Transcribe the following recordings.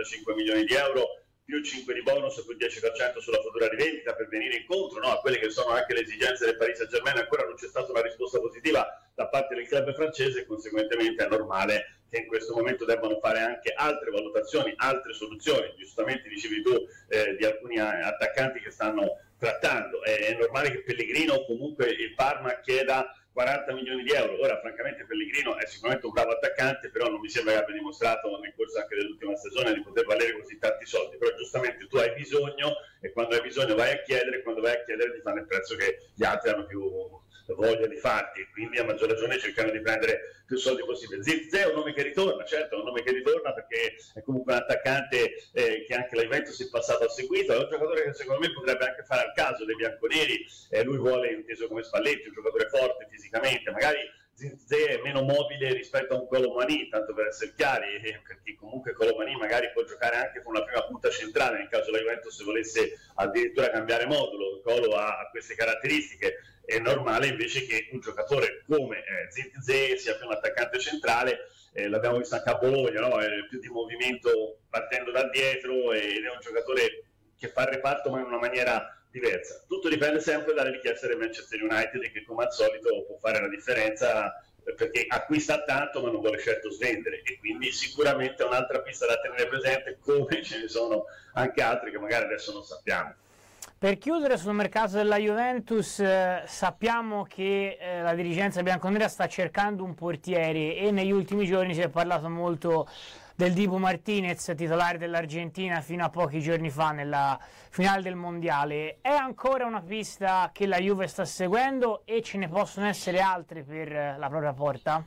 35 milioni di euro, più 5 di bonus, più 10% sulla futura rivendita per venire incontro, no, a quelle che sono anche le esigenze del Paris Saint-Germain. Ancora non c'è stata una risposta positiva da parte del club francese e conseguentemente è normale che in questo momento debbano fare anche altre valutazioni, altre soluzioni. Giustamente dicevi tu di alcuni attaccanti che stanno trattando, è normale che Pellegrino, comunque il Parma, chieda 40 milioni di euro. Ora francamente Pellegrino è sicuramente un bravo attaccante, però non mi sembra che abbia dimostrato nel corso anche dell'ultima stagione di poter valere così tanti soldi. Però giustamente tu hai bisogno, e quando hai bisogno vai a chiedere, e quando vai a chiedere ti fanno il prezzo che gli altri hanno più voglia di farti, quindi a maggior ragione cercano di prendere più soldi possibile. Zirkzee è un nome che ritorna, certo, è un nome che ritorna perché è comunque un attaccante che anche la Juventus in passato ha seguito, è un giocatore che secondo me potrebbe anche fare al caso dei bianconeri, lui vuole, inteso come Spalletti, un giocatore forte fisicamente, magari Zirkzee è meno mobile rispetto a un Colomani, tanto per essere chiari, perché comunque Colomani magari può giocare anche con una prima punta centrale nel caso la Juventus volesse addirittura cambiare modulo. Colo ha queste caratteristiche. È normale invece che un giocatore come Zirkzee sia più un attaccante centrale, l'abbiamo visto anche a Bologna, no? Più di movimento partendo da dietro, ed è un giocatore che fa il reparto ma in una maniera diversa. Tutto dipende sempre dalle richieste del Manchester United, che come al solito può fare la differenza perché acquista tanto ma non vuole certo svendere, e quindi sicuramente è un'altra pista da tenere presente, come ce ne sono anche altre che magari adesso non sappiamo. Per chiudere sul mercato della Juventus, sappiamo che la dirigenza bianconera sta cercando un portiere e negli ultimi giorni si è parlato molto del Dibu Martinez, titolare dell'Argentina fino a pochi giorni fa nella finale del mondiale. È ancora una pista che la Juve sta seguendo e ce ne possono essere altre per la propria porta?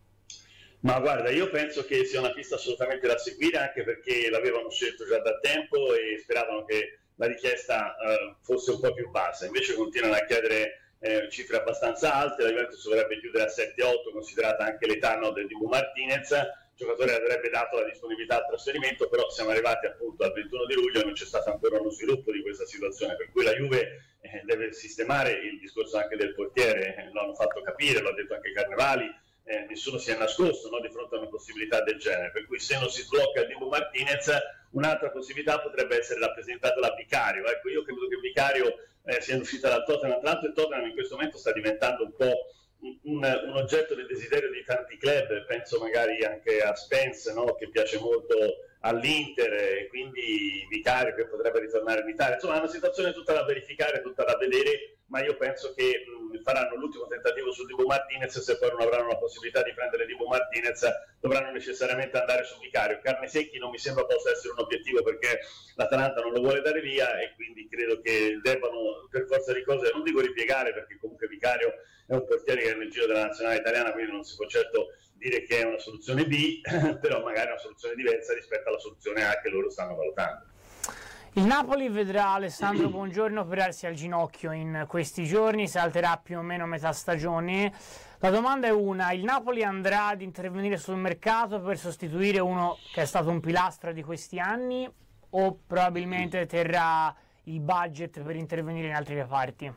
Ma guarda, io penso che sia una pista assolutamente da seguire, anche perché l'avevano scelto già da tempo e speravano che la richiesta fosse un po' più bassa. Invece continuano a chiedere cifre abbastanza alte. La Juventus dovrebbe chiudere a 7-8, considerata anche l'età del Dibu Martinez. Il giocatore avrebbe dato la disponibilità al trasferimento, però siamo arrivati appunto al 21 di luglio e non c'è stato ancora uno sviluppo di questa situazione, per cui la Juve deve sistemare il discorso anche del portiere. Lo hanno fatto capire, lo ha detto anche Carnevali, nessuno si è nascosto, no, di fronte a una possibilità del genere, per cui se non si sblocca il Dibu Martinez, un'altra possibilità potrebbe essere rappresentata da Vicario. Ecco, io credo che Vicario sia uscita dal Tottenham. Tra l'altro il Tottenham in questo momento sta diventando un po' un oggetto del desiderio di tanti club, penso magari anche a Spence, no, che piace molto all'Inter, e quindi Vicario che potrebbe ritornare in Italia. Insomma è una situazione tutta da verificare, tutta da vedere, ma io penso che faranno l'ultimo tentativo su Dibu Martinez. Se poi non avranno la possibilità di prendere Dibu Martinez, dovranno necessariamente andare su Vicario. Carnesecchi non mi sembra possa essere un obiettivo, perché l'Atalanta non lo vuole dare via, e quindi credo che debbano per forza di cose, non dico ripiegare, perché comunque Vicario è un portiere che è nel giro della nazionale italiana, quindi non si può certo dire che è una soluzione B, però magari una soluzione diversa rispetto alla soluzione A che loro stanno valutando. Il Napoli vedrà Alessandro Buongiorno operarsi al ginocchio in questi giorni, salterà più o meno a metà stagione. La domanda è una: il Napoli andrà ad intervenire sul mercato per sostituire uno che è stato un pilastro di questi anni, o probabilmente terrà il budget per intervenire in altri reparti?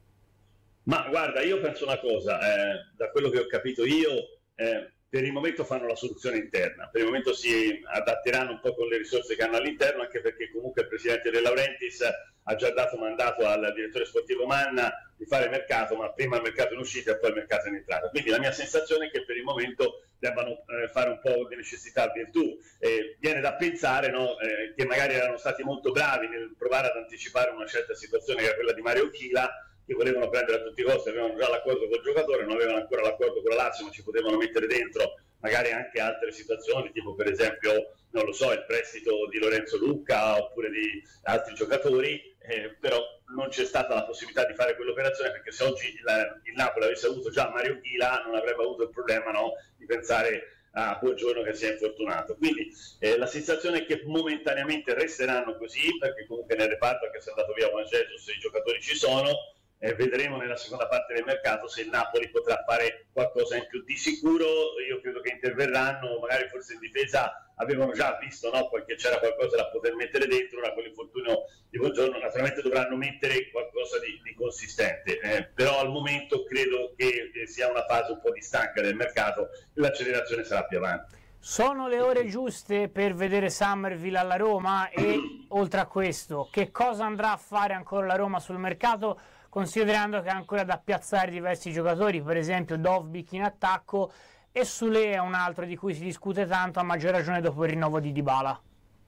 Ma guarda, io penso una cosa, da quello che ho capito io, per il momento fanno la soluzione interna, per il momento si adatteranno un po' con le risorse che hanno all'interno, anche perché comunque il presidente De Laurentiis ha già dato mandato al direttore sportivo Manna di fare mercato, ma prima il mercato in uscita e poi il mercato in entrata. Quindi la mia sensazione è che per il momento debbano fare un po' di necessità virtù. Viene da pensare, no, che magari erano stati molto bravi nel provare ad anticipare una certa situazione che era quella di Mario Chila, che volevano prendere a tutti i costi, avevano già l'accordo col giocatore, non avevano ancora l'accordo con la Lazio, ma ci potevano mettere dentro magari anche altre situazioni, tipo per esempio, non lo so, il prestito di Lorenzo Lucca oppure di altri giocatori, però non c'è stata la possibilità di fare quell'operazione, perché se oggi il Napoli avesse avuto già Mario Chila non avrebbe avuto il problema, no, di pensare a Buongiorno che si è infortunato. Quindi la sensazione è che momentaneamente resteranno così, perché comunque nel reparto, anche se è andato via Juan Jesus, i giocatori ci sono. Vedremo nella seconda parte del mercato se il Napoli potrà fare qualcosa in più. Di sicuro io credo che interverranno, magari forse in difesa avevano già visto, no, che c'era qualcosa da poter mettere dentro. Ora con l'infortunio di Buongiorno naturalmente dovranno mettere qualcosa di consistente, però al momento credo che sia una fase un po' distanca del mercato e l'accelerazione sarà più avanti. Sono le ore giuste per vedere Summerville alla Roma? E oltre a questo, che cosa andrà a fare ancora la Roma sul mercato, considerando che ha ancora da piazzare diversi giocatori, per esempio Dovbyk in attacco, e Soulé è un altro di cui si discute tanto, a maggior ragione dopo il rinnovo di Dybala?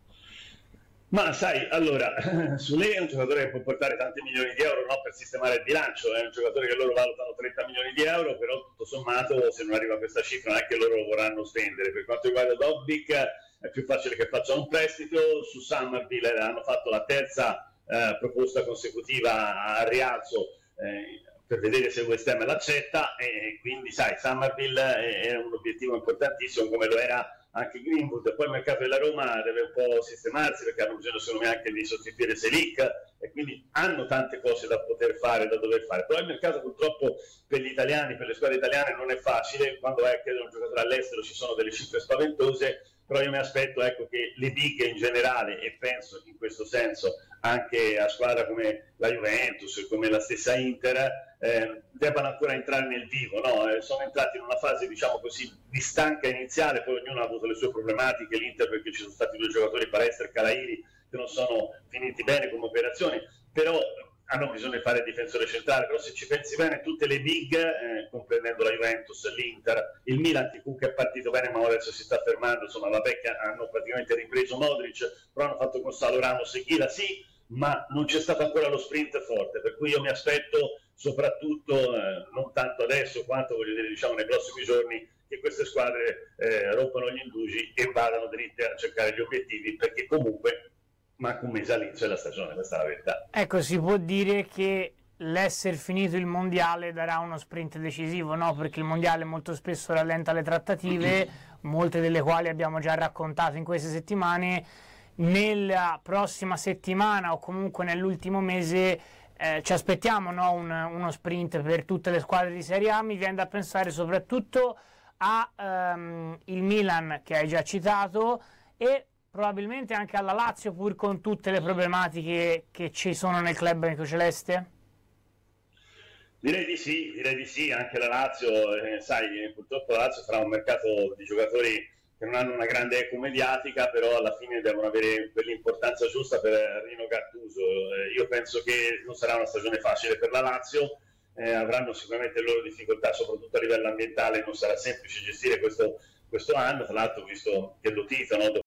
Ma sai, allora, Soulé è un giocatore che può portare tanti milioni di euro, no, per sistemare il bilancio, è un giocatore che loro valutano 30 milioni di euro, però tutto sommato se non arriva a questa cifra non è che loro lo vorranno spendere. Per quanto riguarda Dovbyk è più facile che facciano un prestito, su Summerville hanno fatto la terza proposta consecutiva a rialzo per vedere se West Ham l'accetta, e quindi sai, Summerville è un obiettivo importantissimo come lo era anche Greenwood. Poi il mercato della Roma deve un po' sistemarsi, perché hanno bisogno secondo me anche di sostituire Selic, e quindi hanno tante cose da poter fare, da dover fare. Però il mercato purtroppo per gli italiani, per le squadre italiane non è facile. Quando vai a chiedere un giocatore all'estero ci sono delle cifre spaventose, però io mi aspetto, ecco, che le big in generale, e penso in questo senso anche a squadra come la Juventus, come la stessa Inter, debbano ancora entrare nel vivo, no? Sono entrati in una fase, diciamo così, di stanca iniziale, poi ognuno ha avuto le sue problematiche, l'Inter perché ci sono stati due giocatori, Palestra e Calairi, che non sono finiti bene come operazioni, però hanno bisogno di fare il difensore centrale. Però se ci pensi bene, tutte le big, comprendendo la Juventus, l'Inter, il Milan, che comunque è partito bene ma adesso si sta fermando, insomma la vecchia, hanno praticamente ripreso Modric, però hanno fatto Gonzalo Ramos e Chila, sì, ma non c'è stato ancora lo sprint forte, per cui io mi aspetto soprattutto, non tanto adesso quanto, voglio dire, diciamo nei prossimi giorni, che queste squadre rompano gli indugi e vadano dritte a cercare gli obiettivi, perché comunque manca un mese all'inizio della stagione, questa è la verità. Ecco, si può dire che l'essere finito il mondiale darà uno sprint decisivo, no? Perché il mondiale molto spesso rallenta le trattative, molte delle quali abbiamo già raccontato in queste settimane. Nella prossima settimana o comunque nell'ultimo mese ci aspettiamo, no? uno sprint per tutte le squadre di Serie A. Mi viene da pensare soprattutto a il Milan, che hai già citato, e probabilmente anche alla Lazio, pur con tutte le problematiche che ci sono nel club biancoceleste? Direi di sì, anche la Lazio, sai, purtroppo la Lazio farà un mercato di giocatori che non hanno una grande eco mediatica, però alla fine devono avere quell'importanza giusta per Rino Gattuso. Io penso che non sarà una stagione facile per la Lazio, avranno sicuramente le loro difficoltà, soprattutto a livello ambientale, non sarà semplice gestire questo anno. Tra l'altro, visto che lo titolano